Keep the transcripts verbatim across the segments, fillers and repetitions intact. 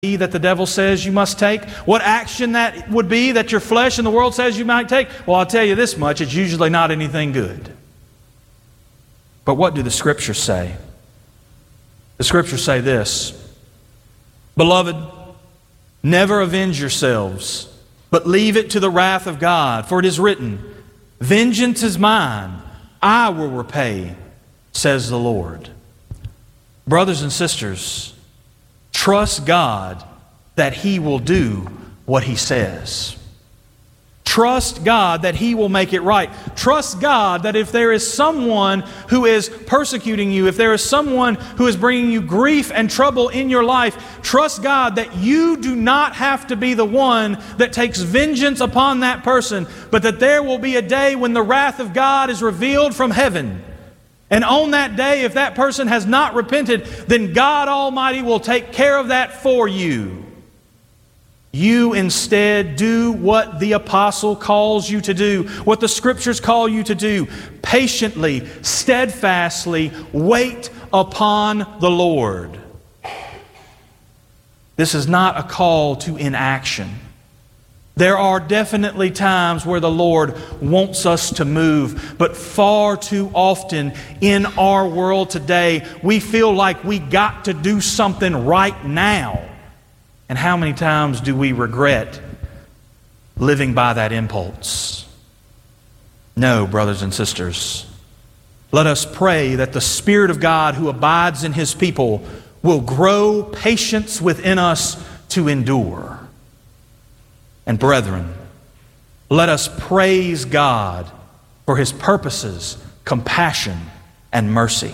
that the devil says you must take, what action that would be that your flesh and the world says you might take, well, I'll tell you this much, it's usually not anything good. But what do the Scriptures say? The Scriptures say this: Beloved, never avenge yourselves, but leave it to the wrath of God. For it is written, Vengeance is mine, I will repay, says the Lord. Brothers and sisters, trust God that He will do what He says. Trust God that He will make it right. Trust God that if there is someone who is persecuting you, if there is someone who is bringing you grief and trouble in your life, trust God that you do not have to be the one that takes vengeance upon that person, but that there will be a day when the wrath of God is revealed from heaven. And on that day, if that person has not repented, then God Almighty will take care of that for you. You instead do what the apostle calls you to do, what the Scriptures call you to do. Patiently, steadfastly wait upon the Lord. This is not a call to inaction. There are definitely times where the Lord wants us to move, but far too often in our world today, we feel like we got to do something right now. And how many times do we regret living by that impulse? No, brothers and sisters. Let us pray that the Spirit of God who abides in His people will grow patience within us to endure. And brethren, let us praise God for His purposes, compassion, and mercy.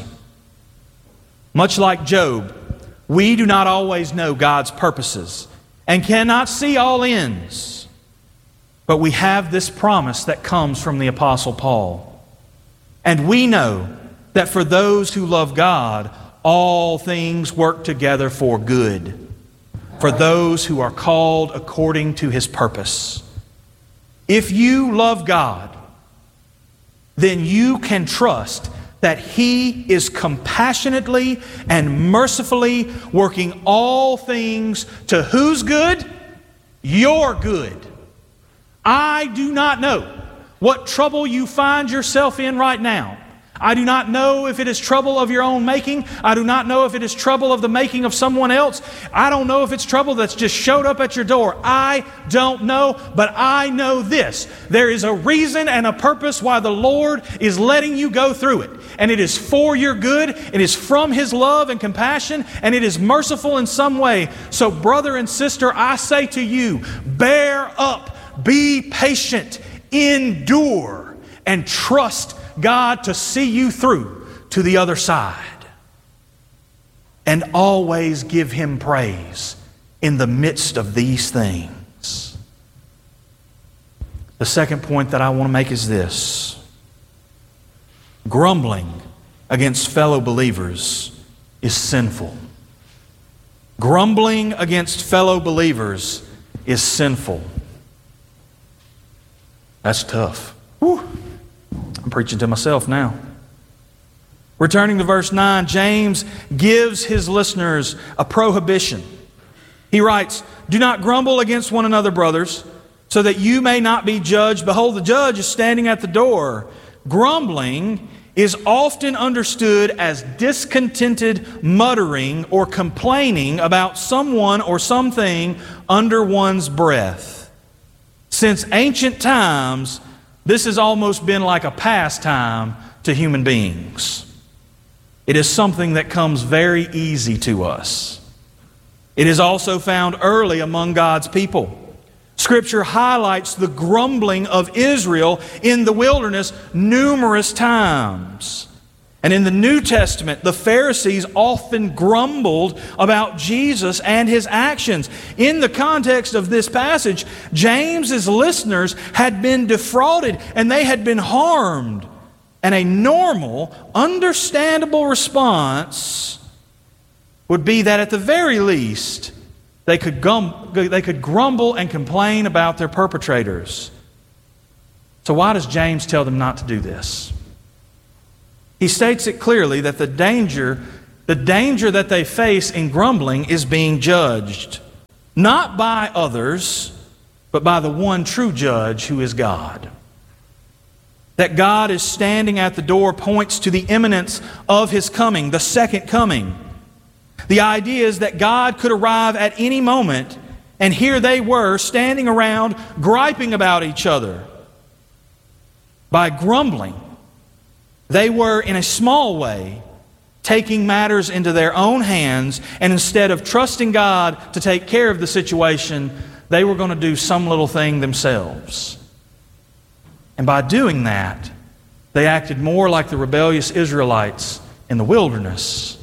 Much like Job, we do not always know God's purposes and cannot see all ends. But we have this promise that comes from the Apostle Paul. And we know that for those who love God, all things work together for good, for those who are called according to His purpose. If you love God, then you can trust that He is compassionately and mercifully working all things to whose good? Your good. I do not know what trouble you find yourself in right now. I do not know if it is trouble of your own making. I do not know if it is trouble of the making of someone else. I don't know if it's trouble that's just showed up at your door. I don't know, but I know this. There is a reason and a purpose why the Lord is letting you go through it. And it is for your good. It is from His love and compassion, and it is merciful in some way. So brother and sister, I say to you, bear up, be patient, endure, and trust God to see you through to the other side. And always give Him praise in the midst of these things. The second point that I want to make is this: grumbling against fellow believers is sinful. Grumbling against fellow believers is sinful. That's tough. Whew. I'm preaching to myself now. Returning to verse nine, James gives his listeners a prohibition. He writes, Do not grumble against one another, brothers, so that you may not be judged. Behold, the judge is standing at the door. Grumbling is often understood as discontented muttering or complaining about someone or something under one's breath. Since ancient times, this has almost been like a pastime to human beings. It is something that comes very easy to us. It is also found early among God's people. Scripture highlights the grumbling of Israel in the wilderness numerous times. And in the New Testament, the Pharisees often grumbled about Jesus and His actions. In the context of this passage, James's listeners had been defrauded and they had been harmed. And a normal, understandable response would be that at the very least, they could, gum, they could grumble and complain about their perpetrators. So why does James tell them not to do this? He states it clearly that the danger, the danger that they face in grumbling is being judged. not by others, but by the one true judge who is God. That God is standing at the door points to the imminence of His coming, the second coming. The idea is that God could arrive at any moment, and here they were standing around griping about each other. By grumbling, they were in a small way taking matters into their own hands, and instead of trusting God to take care of the situation, they were going to do some little thing themselves. And by doing that, they acted more like the rebellious Israelites in the wilderness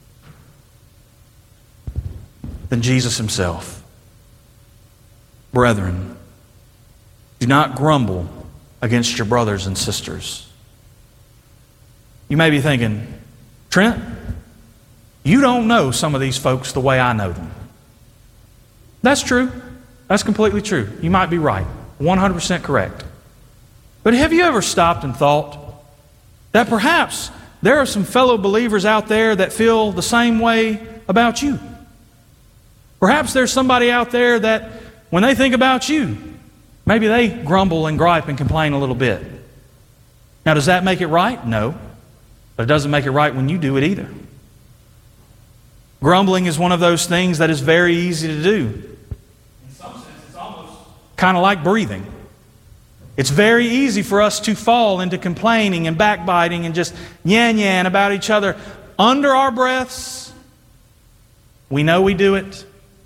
than Jesus Himself. Brethren, do not grumble against your brothers and sisters. You may be thinking, Trent, you don't know some of these folks the way I know them. That's true. That's completely true. You might be right. one hundred percent correct. But have you ever stopped and thought that perhaps there are some fellow believers out there that feel the same way about you? Perhaps there's somebody out there that when they think about you, maybe they grumble and gripe and complain a little bit. Now, does that make it right? No. But it doesn't make it right when you do it either. Grumbling is one of those things that is very easy to do. In some sense, it's almost kind of like breathing. It's very easy for us to fall into complaining and backbiting and just yan-yan about each other under our breaths. We know we do it.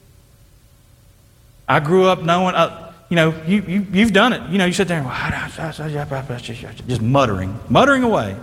I grew up knowing, uh, you know, you, you, you've done it. You know, you sit there and just muttering, muttering away.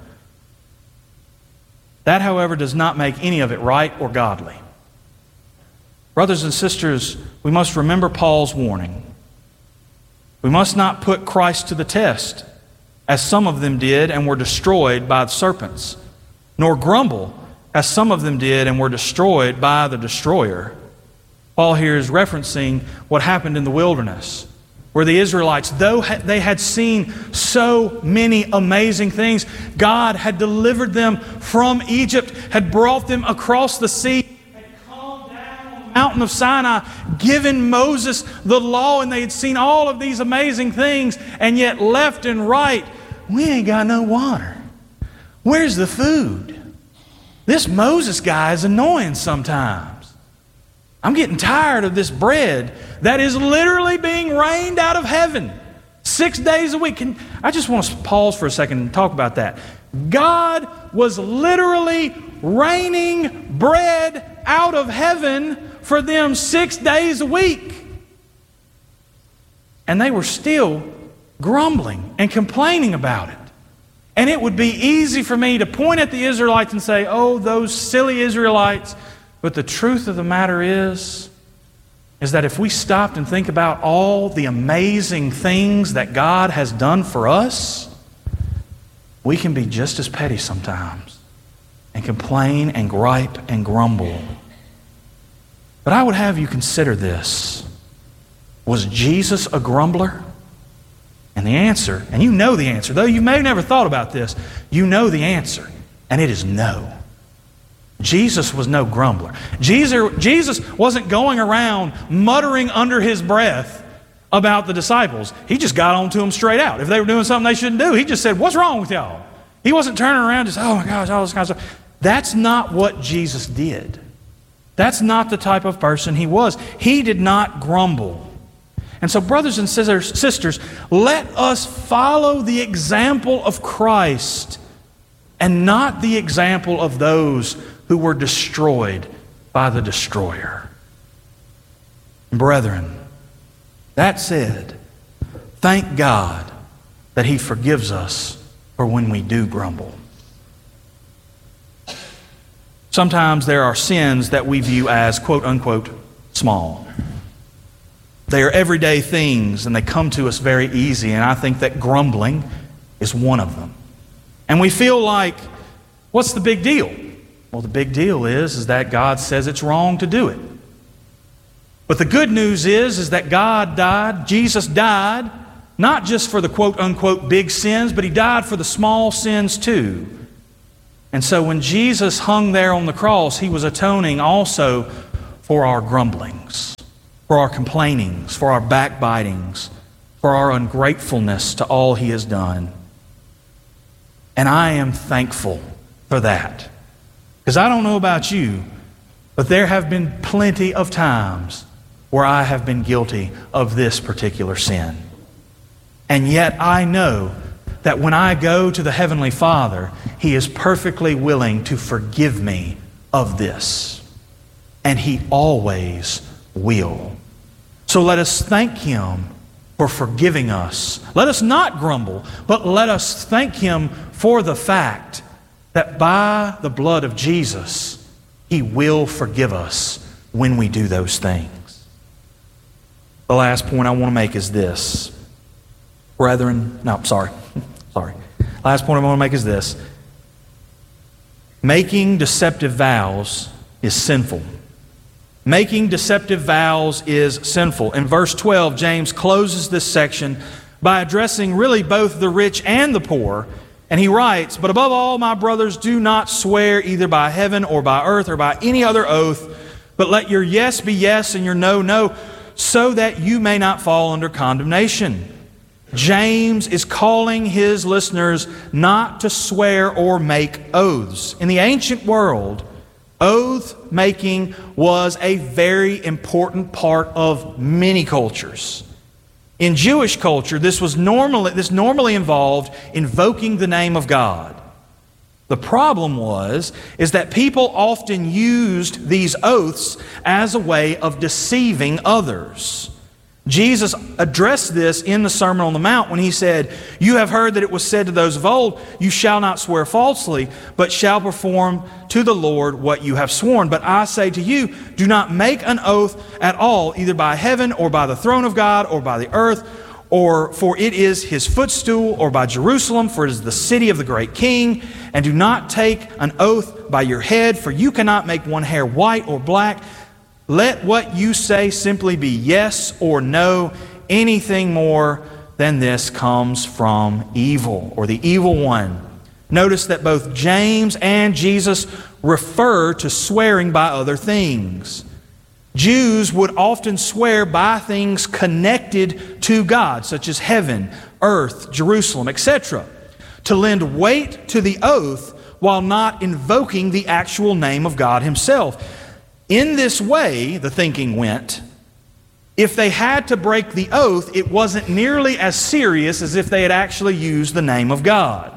That, however, does not make any of it right or godly. Brothers and sisters, we must remember Paul's warning. We must not put Christ to the test, as some of them did and were destroyed by the serpents, nor grumble, as some of them did and were destroyed by the destroyer. Paul here is referencing what happened in the wilderness, where the Israelites, though they had seen so many amazing things, God had delivered them from Egypt, had brought them across the sea, had come down on the mountain of Sinai, given Moses the law, and they had seen all of these amazing things, and yet left and right, we ain't got no water. Where's the food? This Moses guy is annoying sometimes. I'm getting tired of this bread that is literally being rained out of heaven six days a week. And I just want to pause for a second and talk about that. God was literally raining bread out of heaven for them six days a week. And they were still grumbling and complaining about it. And it would be easy for me to point at the Israelites and say, oh, those silly Israelites. But the truth of the matter is, is that if we stopped and think about all the amazing things that God has done for us, we can be just as petty sometimes and complain and gripe and grumble. But I would have you consider this. Was Jesus a grumbler? And the answer, and you know the answer, though you may have never thought about this, you know the answer, and it is no. Jesus was no grumbler. Jesus, Jesus wasn't going around muttering under His breath about the disciples. He just got on to them straight out. If they were doing something they shouldn't do, He just said, what's wrong with y'all? He wasn't turning around just, oh my gosh, all this kind of stuff. That's not what Jesus did. That's not the type of person He was. He did not grumble. And so, brothers and sisters, let us follow the example of Christ and not the example of those who were destroyed by the destroyer. Brethren, that said, thank God that He forgives us for when we do grumble. Sometimes there are sins that we view as quote unquote small. They are everyday things and they come to us very easy, and I think that grumbling is one of them. And we feel like, what's the big deal? Well, the big deal is, is that God says it's wrong to do it. But the good news is, is that God died, Jesus died, not just for the quote-unquote big sins, but He died for the small sins too. And so when Jesus hung there on the cross, He was atoning also for our grumblings. for our complainings, for our backbitings, for our ungratefulness to all He has done. And I am thankful for that. Because I don't know about you, but there have been plenty of times where I have been guilty of this particular sin. And yet I know that when I go to the Heavenly Father, He is perfectly willing to forgive me of this. And He always will. So let us thank Him for forgiving us. Let us not grumble, but let us thank Him for the fact that by the blood of Jesus, He will forgive us when we do those things. The last point I want to make is this. Brethren, no, sorry. Sorry. Last point I want to make is this. Making deceptive vows is sinful. Making deceptive vows is sinful. In verse twelve, James closes this section by addressing really both the rich and the poor. And he writes, "But above all, my brothers, do not swear either by heaven or by earth or by any other oath, but let your yes be yes and your no, no, so that you may not fall under condemnation." James is calling his listeners not to swear or make oaths. In the ancient world, oath making was a very important part of many cultures. In Jewish culture, this was normally this normally involved invoking the name of God. The problem was is that people often used these oaths as a way of deceiving others. Jesus addressed this in the Sermon on the Mount when He said, "You have heard that it was said to those of old, you shall not swear falsely, but shall perform to the Lord what you have sworn. But I say to you, do not make an oath at all, either by heaven or by the throne of God or by the earth, or for it is His footstool, or by Jerusalem, for it is the city of the great King. And do not take an oath by your head, for you cannot make one hair white or black. Let what you say simply be yes or no. Anything more than this comes from evil," or the evil one. Notice that both James and Jesus refer to swearing by other things. Jews would often swear by things connected to God, such as heaven, earth, Jerusalem, et cetera, to lend weight to the oath while not invoking the actual name of God Himself. In this way, the thinking went, if they had to break the oath, it wasn't nearly as serious as if they had actually used the name of God.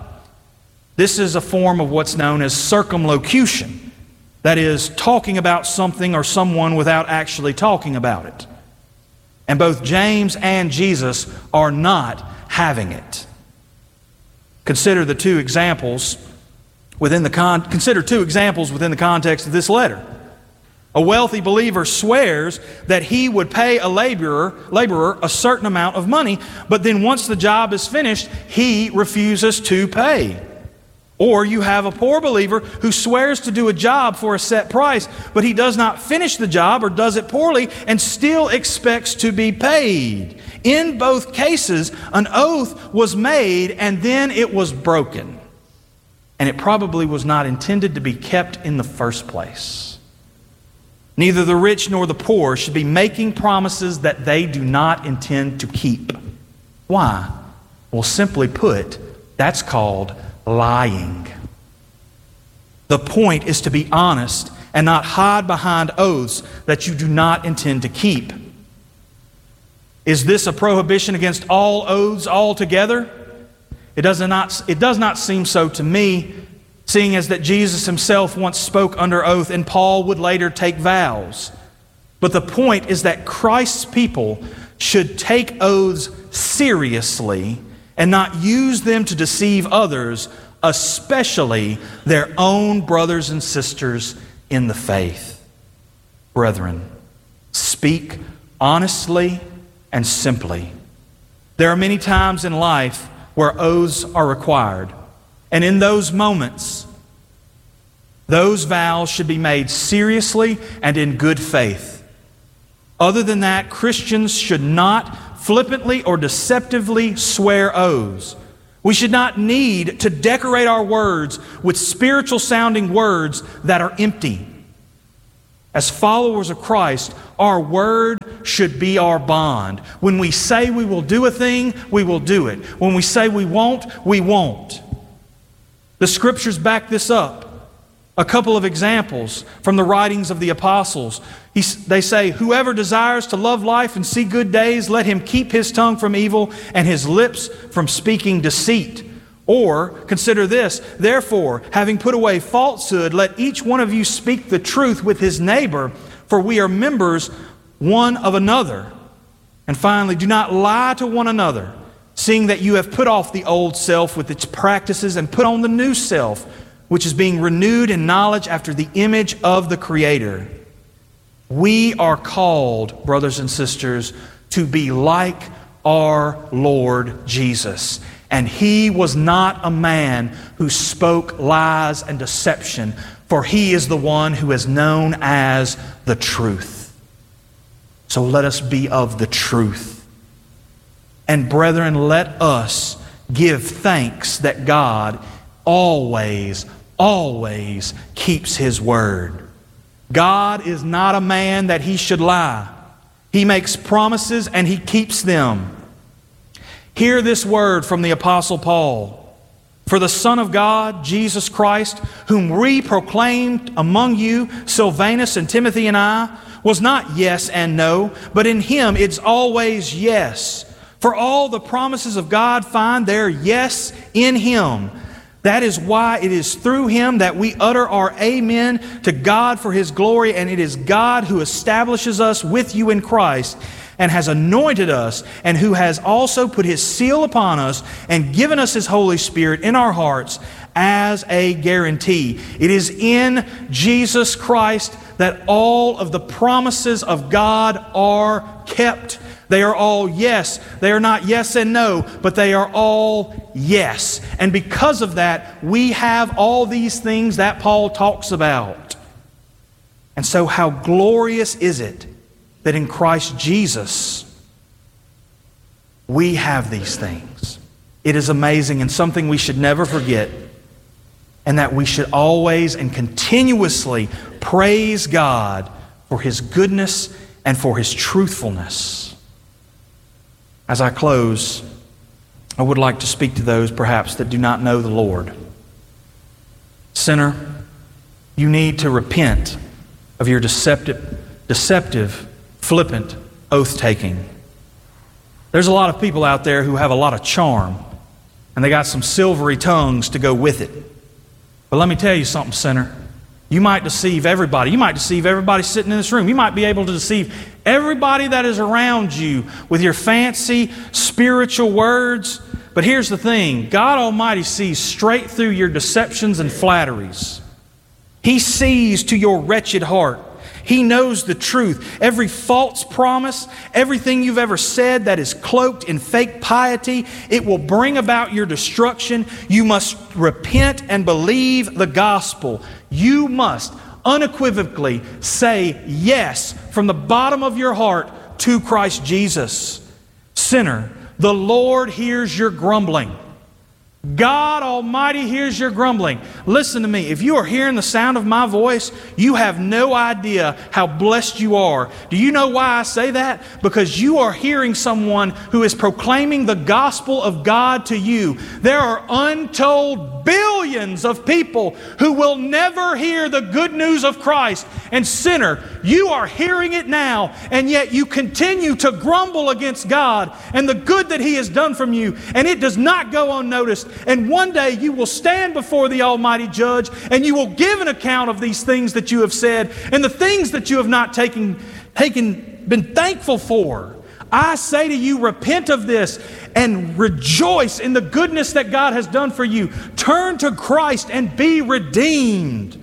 This is a form of what's known as circumlocution. That is, talking about something or someone without actually talking about it. And both James and Jesus are not having it. Consider the two examples within the con- consider two examples within the context of this letter. A wealthy believer swears that he would pay a laborer, laborer a certain amount of money, but then once the job is finished, he refuses to pay. Or you have a poor believer who swears to do a job for a set price, but he does not finish the job or does it poorly and still expects to be paid. In both cases, an oath was made and then it was broken. And it probably was not intended to be kept in the first place. Neither the rich nor the poor should be making promises that they do not intend to keep. Why? Well, simply put, that's called lying. The point is to be honest and not hide behind oaths that you do not intend to keep. Is this a prohibition against all oaths altogether? It does not, it does not seem so to me, seeing as that Jesus Himself once spoke under oath and Paul would later take vows. But the point is that Christ's people should take oaths seriously and not use them to deceive others, especially their own brothers and sisters in the faith. Brethren, speak honestly and simply. There are many times in life where oaths are required. And in those moments, those vows should be made seriously and in good faith. Other than that, Christians should not flippantly or deceptively swear oaths. We should not need to decorate our words with spiritual sounding words that are empty. As followers of Christ, our word should be our bond. When we say we will do a thing, we will do it. When we say we won't, we won't. The Scriptures back this up. A couple of examples from the writings of the apostles. He, they say, whoever desires to love life and see good days, let him keep his tongue from evil and his lips from speaking deceit. Or, consider this, therefore, having put away falsehood, let each one of you speak the truth with his neighbor, for we are members one of another. And finally, do not lie to one another, seeing that you have put off the old self with its practices and put on the new self, which is being renewed in knowledge after the image of the Creator. We are called, brothers and sisters, to be like our Lord Jesus. And He was not a man who spoke lies and deception, for He is the one who is known as the truth. So let us be of the truth. And brethren, let us give thanks that God always, always keeps His word. God is not a man that He should lie. He makes promises and He keeps them. Hear this word from the Apostle Paul. For the Son of God, Jesus Christ, whom we proclaimed among you, Silvanus and Timothy and I, was not yes and no, but in Him it's always yes. For all the promises of God find their yes in Him. That is why it is through Him that we utter our amen to God for His glory, and it is God who establishes us with you in Christ and has anointed us, and who has also put His seal upon us and given us His Holy Spirit in our hearts as a guarantee. It is in Jesus Christ that all of the promises of God are kept. They are all yes. They are not yes and no, but they are all yes. And because of that, we have all these things that Paul talks about. And so how glorious is it that in Christ Jesus we have these things. It is amazing and something we should never forget, and that we should always and continuously praise God for His goodness and for His truthfulness. As I close, I would like to speak to those perhaps that do not know the Lord. Sinner, you need to repent of your deceptive, deceptive, flippant oath-taking. There's a lot of people out there who have a lot of charm, and they got some silvery tongues to go with it. But let me tell you something, sinner. You might deceive everybody. You might deceive everybody sitting in this room. You might be able to deceive everybody that is around you with your fancy spiritual words. But here's the thing. God Almighty sees straight through your deceptions and flatteries. He sees to your wretched heart. He knows the truth. Every false promise, everything you've ever said that is cloaked in fake piety, it will bring about your destruction. You must repent and believe the gospel. You must unequivocally say yes from the bottom of your heart to Christ Jesus. Sinner, the Lord hears your grumbling. God Almighty hears your grumbling. Listen to me. If you are hearing the sound of my voice, you have no idea how blessed you are. Do you know why I say that? Because you are hearing someone who is proclaiming the gospel of God to you. There are untold billions of people who will never hear the good news of Christ. And sinner, you are hearing it now, and yet you continue to grumble against God and the good that He has done from you, and it does not go unnoticed. And one day you will stand before the Almighty Judge, and you will give an account of these things that you have said and the things that you have not taken, taken, been thankful for. I say to you, repent of this and rejoice in the goodness that God has done for you. Turn to Christ and be redeemed.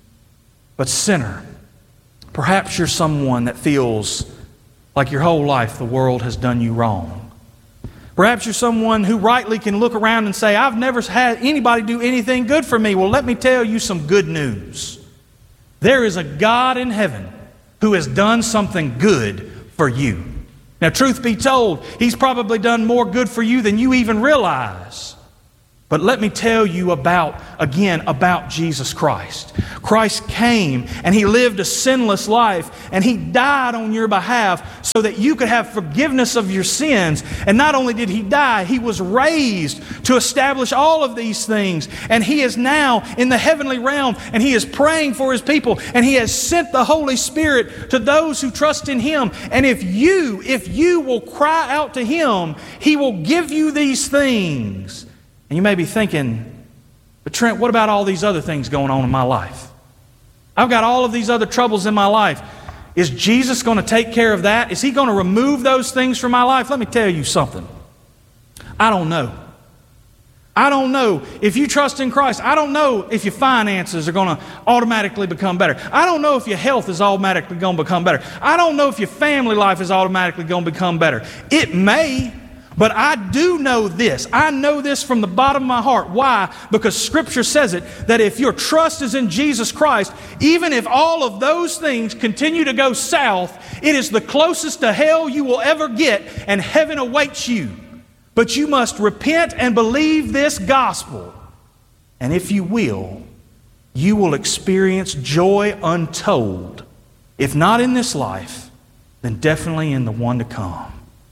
But sinner, perhaps you're someone that feels like your whole life the world has done you wrong. Perhaps you're someone who rightly can look around and say, I've never had anybody do anything good for me. Well, let me tell you some good news. There is a God in heaven who has done something good for you. Now, truth be told, He's probably done more good for you than you even realize. But let me tell you about, again, about Jesus Christ. Christ came and He lived a sinless life and He died on your behalf so that you could have forgiveness of your sins. And not only did He die, He was raised to establish all of these things. And He is now in the heavenly realm and He is praying for His people. And He has sent the Holy Spirit to those who trust in Him. And if you, if you will cry out to Him, He will give you these things. And you may be thinking, but Trent, what about all these other things going on in my life? I've got all of these other troubles in my life. Is Jesus going to take care of that? Is He going to remove those things from my life? Let me tell you something. I don't know. I don't know if you trust in Christ. I don't know if your finances are going to automatically become better. I don't know if your health is automatically going to become better. I don't know if your family life is automatically going to become better. It may. But I do know this. I know this from the bottom of my heart. Why? Because Scripture says it, that if your trust is in Jesus Christ, even if all of those things continue to go south, it is the closest to hell you will ever get, and heaven awaits you. But you must repent and believe this gospel. And if you will, you will experience joy untold. If not in this life, then definitely in the one to come.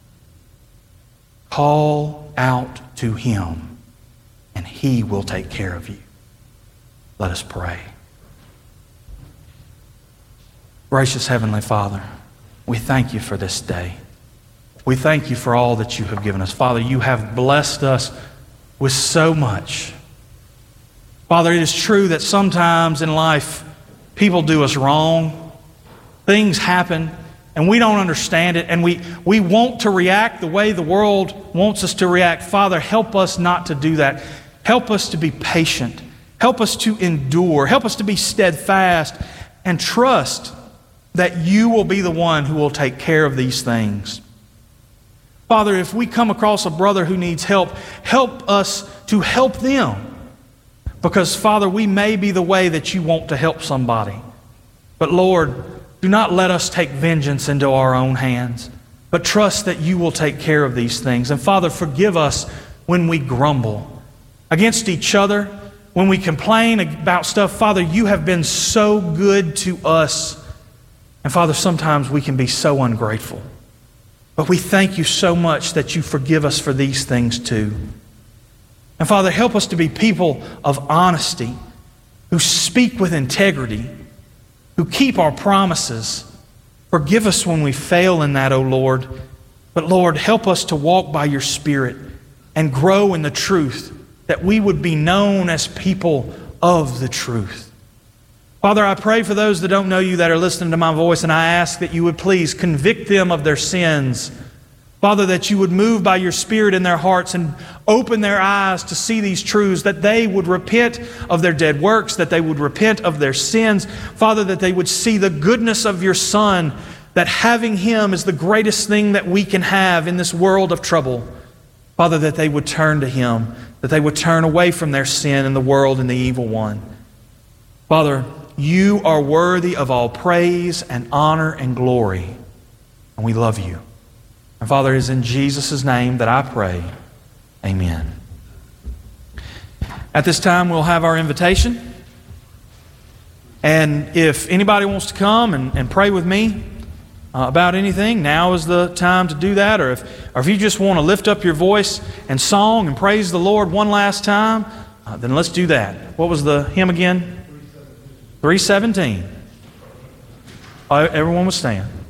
Call out to Him, and He will take care of you. Let us pray. Gracious Heavenly Father, we thank You for this day. We thank You for all that You have given us. Father, You have blessed us with so much. Father, it is true that sometimes in life people do us wrong. Things happen. And we don't understand it, and we, we want to react the way the world wants us to react. Father, help us not to do that. Help us to be patient. Help us to endure. Help us to be steadfast and trust that You will be the one who will take care of these things. Father, if we come across a brother who needs help, help us to help them. Because, Father, we may be the way that You want to help somebody. But, Lord, do not let us take vengeance into our own hands, but trust that You will take care of these things. And Father, forgive us when we grumble against each other, when we complain about stuff. Father, You have been so good to us. And Father, sometimes we can be so ungrateful. But we thank You so much that You forgive us for these things too. And Father, help us to be people of honesty, who speak with integrity, who keep our promises. Forgive us when we fail in that, O Lord. But Lord, help us to walk by Your Spirit and grow in the truth, that we would be known as people of the truth. Father, I pray for those that don't know You that are listening to my voice, and I ask that You would please convict them of their sins. Father, that You would move by Your Spirit in their hearts and open their eyes to see these truths, that they would repent of their dead works, that they would repent of their sins. Father, that they would see the goodness of Your Son, that having Him is the greatest thing that we can have in this world of trouble. Father, that they would turn to Him, that they would turn away from their sin and the world and the evil one. Father, You are worthy of all praise and honor and glory, and we love You. And Father, it is in Jesus' name that I pray. Amen. At this time, we'll have our invitation. And if anybody wants to come and, and pray with me uh, about anything, now is the time to do that. Or if, or if you just want to lift up your voice and song and praise the Lord one last time, uh, then let's do that. What was the hymn again? three seventeen. Everyone will stand.